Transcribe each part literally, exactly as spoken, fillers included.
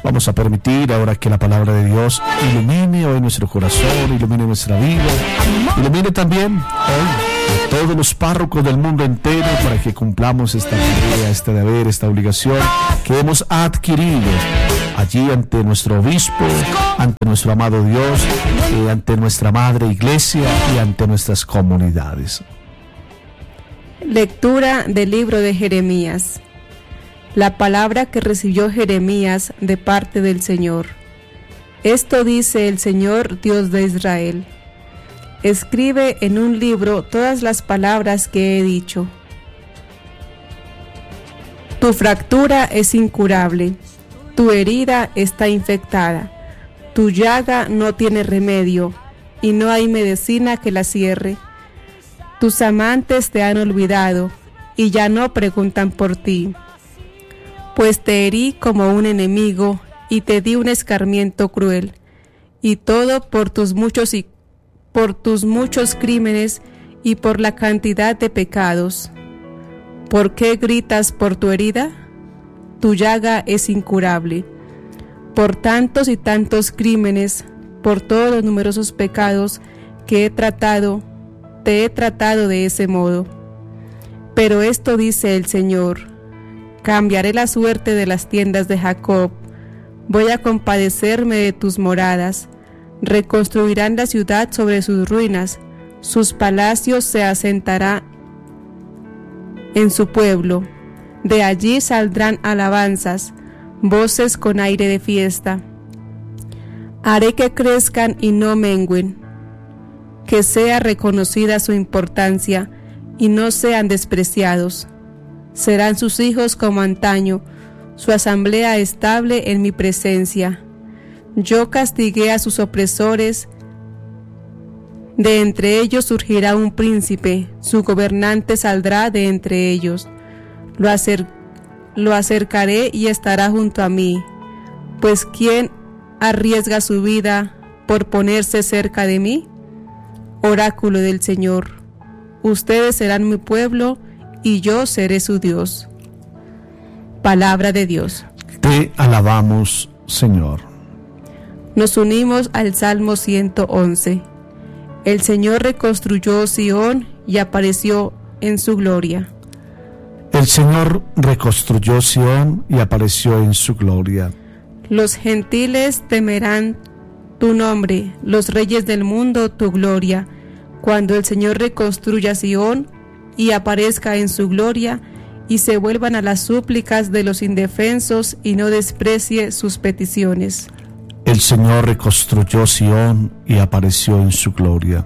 Vamos a permitir ahora que la palabra de Dios ilumine hoy nuestro corazón, ilumine nuestra vida, ilumine también hoy a todos los párrocos del mundo entero para que cumplamos esta tarea, este deber, esta obligación que hemos adquirido allí ante nuestro obispo, ante nuestro amado Dios, eh, ante nuestra madre iglesia y ante nuestras comunidades. Lectura del libro de Jeremías. La palabra que recibió Jeremías de parte del Señor. Esto dice el Señor, Dios de Israel: escribe en un libro todas las palabras que he dicho. Tu fractura es incurable, tu herida está infectada, tu llaga no tiene remedio, y no hay medicina que la cierre. Tus amantes te han olvidado, y ya no preguntan por ti. Pues te herí como un enemigo, y te di un escarmiento cruel, y todo por tus muchos y por tus muchos crímenes y por la cantidad de pecados. ¿Por qué gritas por tu herida? Tu llaga es incurable. Por tantos y tantos crímenes, por todos los numerosos pecados que he tratado, te he tratado de ese modo. Pero esto dice el Señor: cambiaré la suerte de las tiendas de Jacob, voy a compadecerme de tus moradas. Reconstruirán la ciudad sobre sus ruinas, sus palacios se asentarán en su pueblo. De allí saldrán alabanzas, voces con aire de fiesta. Haré que crezcan y no mengüen, que sea reconocida su importancia y no sean despreciados. Serán sus hijos como antaño, su asamblea estable en mi presencia. Yo castigué a sus opresores, de entre ellos surgirá un príncipe, su gobernante saldrá de entre ellos. Lo, acer- lo acercaré y estará junto a mí, pues ¿quién arriesga su vida por ponerse cerca de mí? Oráculo del Señor: ustedes serán mi pueblo, y yo seré su Dios. Palabra de Dios. Te alabamos, Señor. Nos unimos al Salmo ciento once. El Señor reconstruyó Sión y apareció en su gloria. El Señor reconstruyó Sión y apareció en su gloria. Los gentiles temerán tu nombre, los reyes del mundo tu gloria. Cuando el Señor reconstruya Sión y aparezca en su gloria, y se vuelvan a las súplicas de los indefensos y no desprecie sus peticiones. El Señor reconstruyó Sión y apareció en su gloria.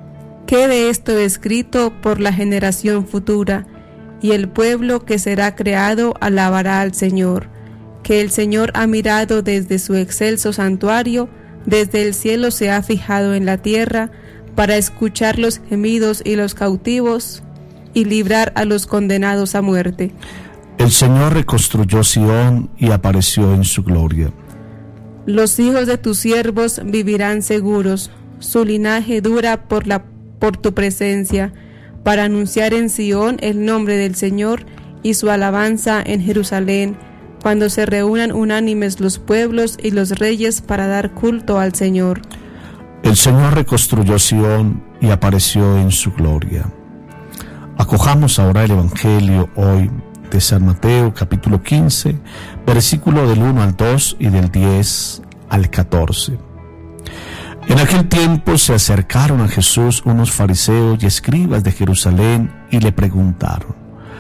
Quede esto escrito por la generación futura, y el pueblo que será creado alabará al Señor, que el Señor ha mirado desde su excelso santuario, desde el cielo se ha fijado en la tierra, para escuchar los gemidos y los cautivos, y librar a los condenados a muerte. El Señor reconstruyó Sión y apareció en su gloria. Los hijos de tus siervos vivirán seguros, su linaje dura por la por tu presencia, para anunciar en Sión el nombre del Señor y su alabanza en Jerusalén, cuando se reúnan unánimes los pueblos y los reyes para dar culto al Señor. El Señor reconstruyó Sión y apareció en su gloria. Acojamos ahora el Evangelio hoy de San Mateo, capítulo quince, versículo del uno al dos y del diez al catorce. En aquel tiempo se acercaron a Jesús unos fariseos y escribas de Jerusalén y le preguntaron: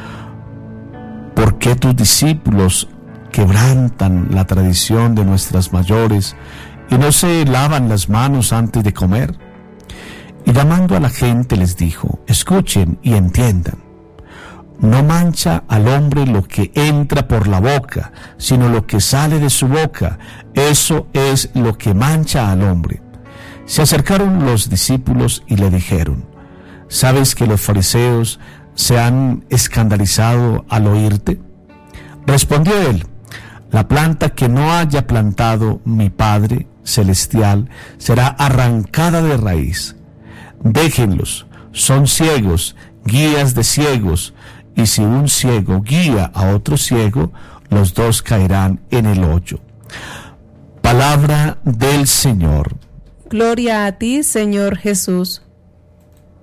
¿por qué tus discípulos quebrantan la tradición de nuestras mayores y no se lavan las manos antes de comer? Y llamando a la gente les dijo: escuchen y entiendan. No mancha al hombre lo que entra por la boca, sino lo que sale de su boca. Eso es lo que mancha al hombre. Se acercaron los discípulos y le dijeron: ¿sabes que los fariseos se han escandalizado al oírte? Respondió él: la planta que no haya plantado mi Padre Celestial será arrancada de raíz. Déjenlos, son ciegos, guías de ciegos, y si un ciego guía a otro ciego, los dos caerán en el hoyo. Palabra del Señor. Gloria a ti, Señor Jesús.